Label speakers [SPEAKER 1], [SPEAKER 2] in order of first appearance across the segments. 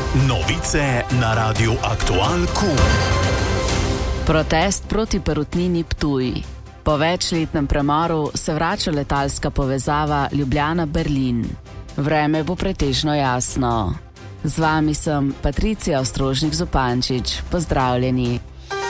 [SPEAKER 1] Novice na Radiu Aktual KUM.
[SPEAKER 2] Protest proti Perutnini Ptuj. Po večletnem premoru se vrača letalska povezava Ljubljana-Berlin. Vreme bo pretežno jasno. Z vami sem Patricija Ostrožnik-Zupančič. Pozdravljeni.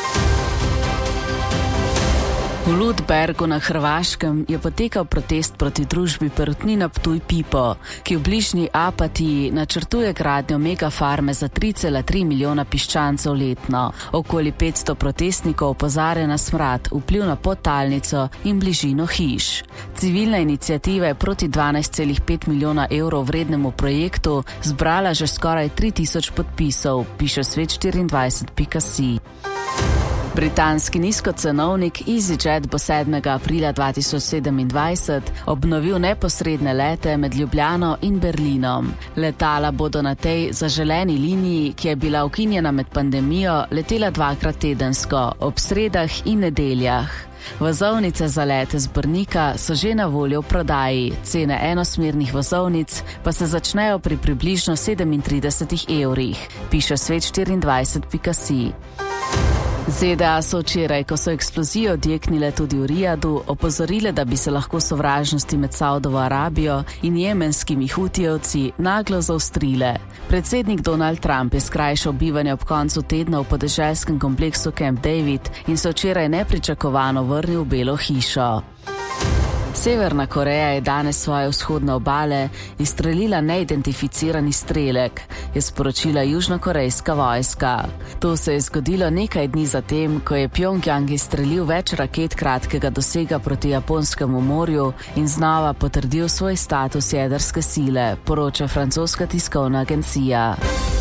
[SPEAKER 2] V Ludbergu na Hrvaškem je potekal protest proti družbi Perutnina Ptuj Pipo, ki v bližnji Apatiji načrtuje gradnjo megafarme za 3,3 milijona piščancev letno. Okoli 500 protestnikov opozarja na smrad, vpliv na podtalnico in bližino hiš. Civilna iniciativa je proti 12,5 milijona evrov vrednemu projektu zbrala že skoraj 3000 podpisov, piše svet24.si. Britanski nizkocenovnik EasyJet bo 7. aprila 2027 obnovil neposredne lete med Ljubljano in Berlinom. Letala bodo na tej zaželeni liniji, ki je bila ukinjena med pandemijo, letela 2-krat tedensko, ob sredah in nedeljah. Vozovnice za lete z Brnika so že na voljo v prodaji, cene enosmernih vozovnic pa se začnejo pri približno 37 evrih, piše svet24.si. ZDA so včeraj, ko so eksplozijo odjeknile tudi v Rijadu, opozorile, da bi se lahko sovražnosti med Saudovo Arabijo in jemenskimi hutijevci naglo zaostrile. Predsednik Donald Trump je skrajšal bivanje ob koncu tedna v podeželskem kompleksu Camp David in se včeraj nepričakovano vrnil v Belo hišo. Severna Koreja je danes svoje vzhodne obale izstrelila neidentificirani strelek, je sporočila južnokorejska vojska. To se je zgodilo nekaj dni zatem, ko je Pjongjang izstrelil več raket kratkega dosega proti Japonskemu morju in znova potrdil svoj status jedrske sile, poroča francoska tiskovna agencija.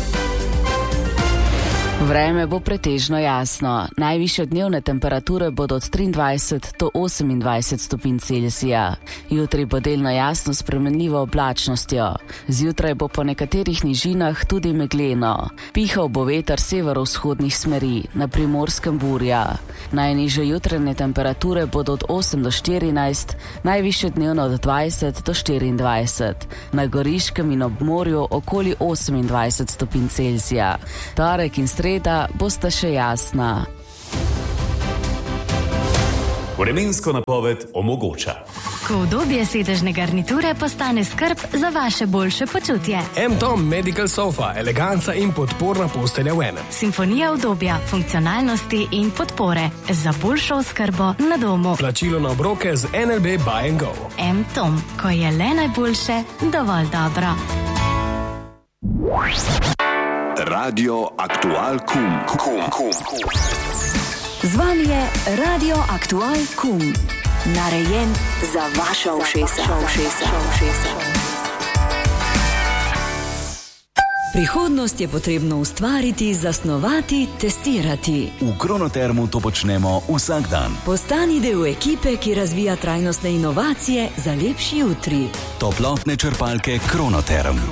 [SPEAKER 2] Vreme bo pretežno jasno. Najvišje dnevne temperature bodo od 23 do 28 stopinj Celzija. Jutri bo delno jasno s spremenljivo oblačnostjo. Zjutraj bo po nekaterih nižinah tudi megleno. Pihal bo veter severovzhodnih smeri, na Primorskem burja. Najnižje jutranje temperature bodo od 8 do 14, najvišje dnevno od 20 do 24. Na Goriškem in ob morju okoli 28 stopinj Celzija. Torek in sreda bosta še jasna.
[SPEAKER 1] Vremensko napoved omogoča.
[SPEAKER 3] Ko udobje sedežne garniture postane skrb za vaše boljše počutje.
[SPEAKER 4] M-Tom Medical Sofa, eleganca in podporna postelja v enem.
[SPEAKER 3] Simfonija udobja, funkcionalnosti in podpore za boljšo oskrbo na domu.
[SPEAKER 4] Plačilo na obroke z NLB Buy & Go.
[SPEAKER 3] M-Tom, ko je le najboljše, dovolj dobro.
[SPEAKER 1] Radio Aktual KUM.
[SPEAKER 5] Z vami je Radio Aktual KUM. Narejen za vaša ušesa. Prihodnost je potrebno ustvariti, zasnovati, testirati.
[SPEAKER 1] V Kronotermu to počnemo vsak dan.
[SPEAKER 5] Postani del ekipe, ki razvija trajnostne inovacije za lepši jutri.
[SPEAKER 1] Toplotne črpalke Kronoterm.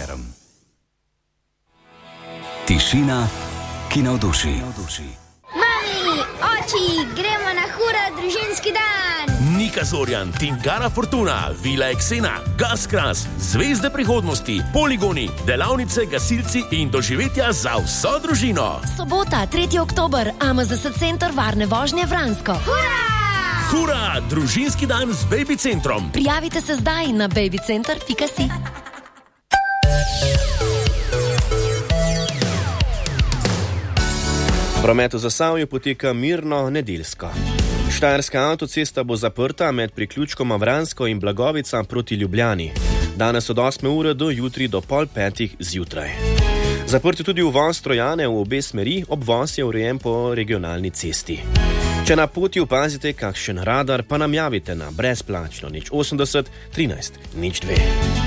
[SPEAKER 1] Tišina, ki navduši.
[SPEAKER 6] Mami, oči, gremo na hura družinski dan!
[SPEAKER 7] Nika Zorjan, Tingana Fortuna, Vila Eksena, Gaskras, Zvezde prihodnosti, poligoni, delavnice, gasilci in doživetja za vso družino.
[SPEAKER 8] Sobota, 3. oktober, AMZS Center varne vožnje Vransko.
[SPEAKER 7] Hura, družinski dan z Baby Centrom.
[SPEAKER 8] Prijavite se zdaj na babycenter.si.
[SPEAKER 9] Promet v Zasavju poteka mirno nedeljsko. Štajerska avtocesta bo zaprta med priključkoma Vransko in Blagovica proti Ljubljani. Danes od 8. ure do jutri do 4:30 zjutraj. Zaprt je tudi uvoz Trojane v obe smeri, obvoz je urejen po regionalni cesti. Če na poti opazite kakšen radar, pa nam javite na brezplačno 080 13 02.